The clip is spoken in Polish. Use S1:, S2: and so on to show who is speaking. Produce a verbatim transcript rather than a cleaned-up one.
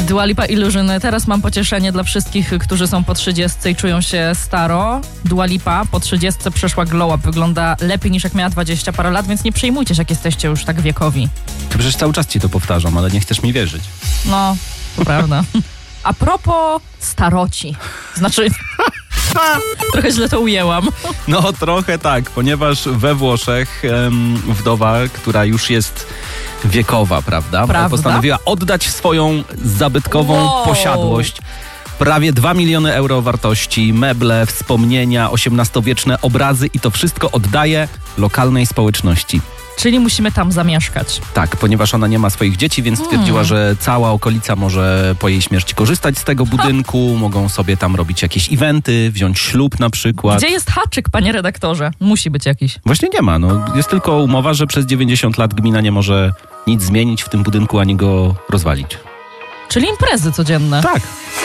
S1: Dua Lipa Illusion. Teraz mam pocieszenie dla wszystkich, którzy są po trzydziestce i czują się staro. Dua Lipa po trzydziestce przeszła glow up. Wygląda lepiej niż jak miała dwadzieścia parę lat, więc nie przejmujcie się, jak jesteście już tak wiekowi.
S2: To przecież cały czas ci to powtarzam, ale nie chcesz mi wierzyć.
S1: No, to prawda. A propos staroci. Znaczy... Trochę źle to ujęłam.
S2: No trochę tak, ponieważ we Włoszech em, wdowa, która już jest wiekowa, prawda?
S1: Prawda?
S2: Postanowiła oddać swoją zabytkową
S1: Wow.
S2: posiadłość. Prawie dwa miliony euro wartości, meble, wspomnienia, osiemnastowieczne obrazy i to wszystko oddaje lokalnej społeczności.
S1: Czyli musimy tam zamieszkać.
S2: Tak, ponieważ ona nie ma swoich dzieci, więc stwierdziła,
S1: Hmm.
S2: że cała okolica może po jej śmierci korzystać z tego budynku, ha. mogą sobie tam robić jakieś eventy, wziąć ślub na przykład.
S1: Gdzie jest haczyk, panie redaktorze? Musi być jakiś.
S2: Właśnie nie ma, no. Jest tylko umowa, że przez dziewięćdziesiąt lat gmina nie może nic zmienić w tym budynku, ani go rozwalić.
S1: Czyli imprezy codzienne.
S2: Tak.